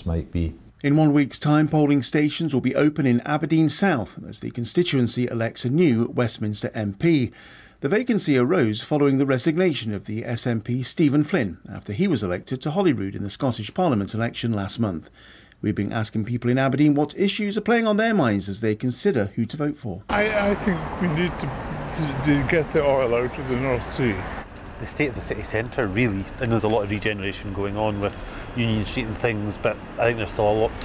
might be. In 1 week's time, polling stations will be open in Aberdeen South as the constituency elects a new Westminster MP. The vacancy arose following the resignation of the SNP Stephen Flynn after he was elected to Holyrood in the Scottish Parliament election last month. We've been asking people in Aberdeen what issues are playing on their minds as they consider who to vote for. I think we need to get the oil out of the North Sea. The state of the city centre, really, and there's a lot of regeneration going on with Union Street and things, but I think there's still a lot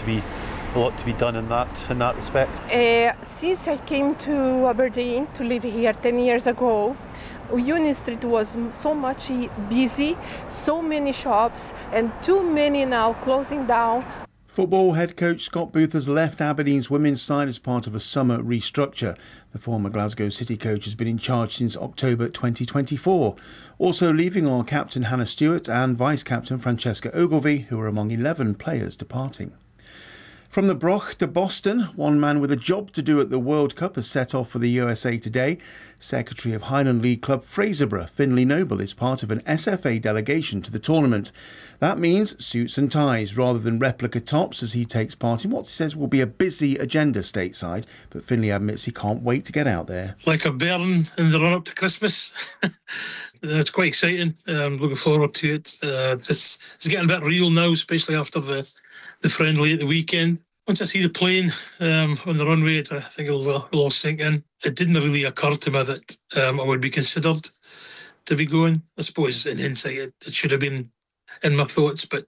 to be done in that respect. Since I came to Aberdeen to live here 10 years ago, Union Street was so much busy, so many shops, and too many now closing down. Football head coach Scott Booth has left Aberdeen's women's side as part of a summer restructure. The former Glasgow City coach has been in charge since October 2024. Also leaving are captain Hannah Stewart and vice-captain Francesca Ogilvie, who are among 11 players departing. From the Broch to Boston, one man with a job to do at the World Cup has set off for the USA today. Secretary of Highland League club Fraserburgh, Finlay Noble, is part of an SFA delegation to the tournament. That means suits and ties rather than replica tops as he takes part in what he says will be a busy agenda stateside. But Finlay admits he can't wait to get out there. Like a burn in the run-up to Christmas. It's quite exciting. I'm looking forward to it. It's getting a bit real now, especially after the friendly at the weekend. Once I see the plane on the runway, I think it'll all sink in. It didn't really occur to me that I would be considered to be going. I suppose in hindsight it should have been in my thoughts, but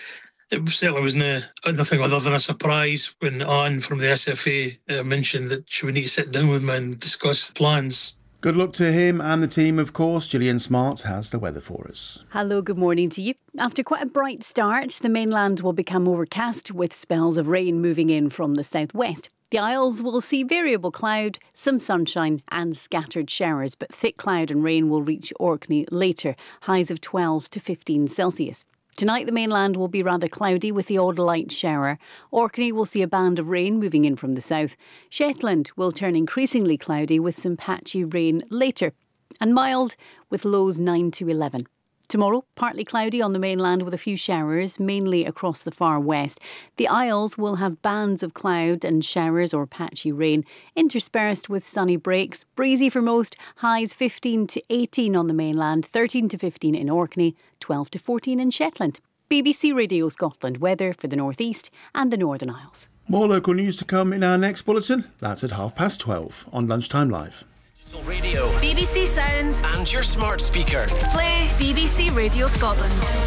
it certainly was nothing other than a surprise when Anne from the SFA mentioned that she would need to sit down with me and discuss plans. Good luck to him and the team, of course. Gillian Smart has the weather for us. Hello, good morning to you. After quite a bright start, the mainland will become overcast with spells of rain moving in from the southwest. The Isles will see variable cloud, some sunshine and scattered showers, but thick cloud and rain will reach Orkney later, highs of 12 to 15 Celsius. Tonight the mainland will be rather cloudy with the odd light shower. Orkney will see a band of rain moving in from the south. Shetland will turn increasingly cloudy with some patchy rain later, and mild with lows 9 to 11. Tomorrow, partly cloudy on the mainland with a few showers, mainly across the far west. The Isles will have bands of cloud and showers or patchy rain, interspersed with sunny breaks. Breezy for most, highs 15 to 18 on the mainland, 13 to 15 in Orkney, 12 to 14 in Shetland. BBC Radio Scotland weather for the North East and the Northern Isles. More local news to come in our next bulletin. That's at 12:30 on Lunchtime Live. Radio, BBC Sounds and your smart speaker. Play BBC Radio Scotland.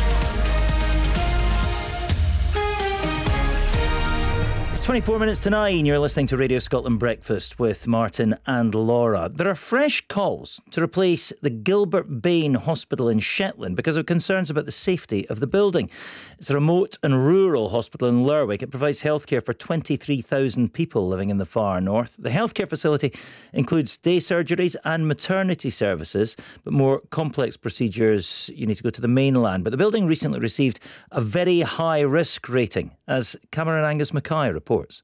It's 24 minutes to 9. You're listening to Radio Scotland Breakfast with Martin and Laura. There are fresh calls to replace the Gilbert Bain Hospital in Shetland because of concerns about the safety of the building. It's a remote and rural hospital in Lerwick. It provides healthcare for 23,000 people living in the far north. The healthcare facility includes day surgeries and maternity services, but more complex procedures, you need to go to the mainland. But the building recently received a very high risk rating, as Cameron Angus Mackay reports.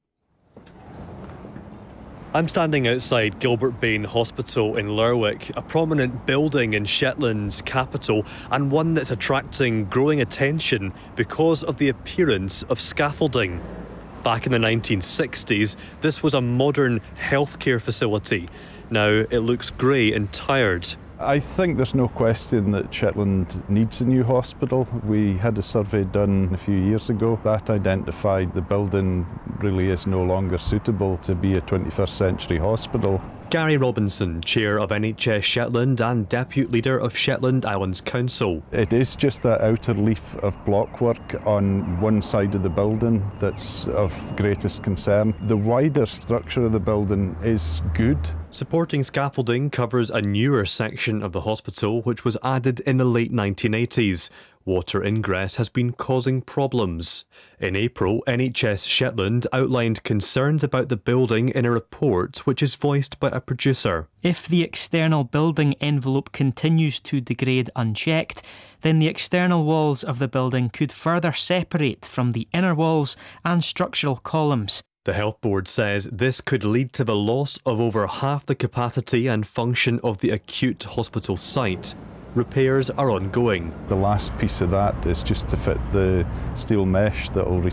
I'm standing outside Gilbert Bain Hospital in Lerwick, a prominent building in Shetland's capital and one that's attracting growing attention because of the appearance of scaffolding. Back in the 1960s, this was a modern healthcare facility. Now it looks grey and tired. I think there's no question that Shetland needs a new hospital. We had a survey done a few years ago that identified the building really is no longer suitable to be a 21st century hospital. Gary Robinson, Chair of NHS Shetland and Deputy Leader of Shetland Islands Council. It is just that outer leaf of blockwork on one side of the building that's of greatest concern. The wider structure of the building is good. Supporting scaffolding covers a newer section of the hospital which was added in the late 1980s. Water ingress has been causing problems. In April, NHS Shetland outlined concerns about the building in a report which is voiced by a producer. If the external building envelope continues to degrade unchecked, then the external walls of the building could further separate from the inner walls and structural columns. The Health Board says this could lead to the loss of over half the capacity and function of the acute hospital site. Repairs are ongoing. The last piece of that is just to fit the steel mesh that will